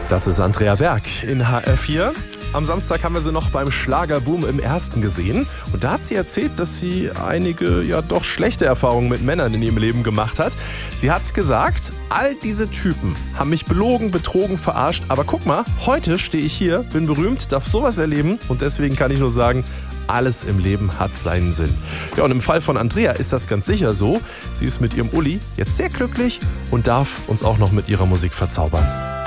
Das ist Andrea Berg in HR4. Am Samstag haben wir sie noch beim Schlagerboom im Ersten gesehen. Und da hat sie erzählt, dass sie einige doch schlechte Erfahrungen mit Männern in ihrem Leben gemacht hat. Sie hat gesagt, all diese Typen haben mich belogen, betrogen, verarscht. Aber guck mal, heute stehe ich hier, bin berühmt, darf sowas erleben. Und deswegen kann ich nur sagen, alles im Leben hat seinen Sinn. Ja, und im Fall von Andrea ist das ganz sicher so. Sie ist mit ihrem Uli jetzt sehr glücklich und darf uns auch noch mit ihrer Musik verzaubern.